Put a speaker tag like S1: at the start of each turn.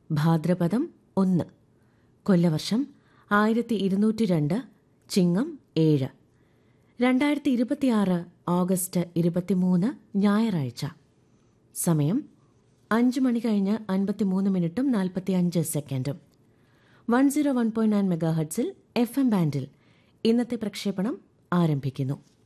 S1: ഭാദ്രപദം 1, കൊല്ലവർഷം 1202, ചിങ്ങം 7, 2026 ഓഗസ്റ്റ് 23 ഞായറാഴ്ച. സമയം 5:53:45 101.9 മെഗാഹെർട്സിൽ FM ബാൻഡിൽ ഇന്നത്തെ പ്രക്ഷേപണം ആരംഭിക്കുന്നു.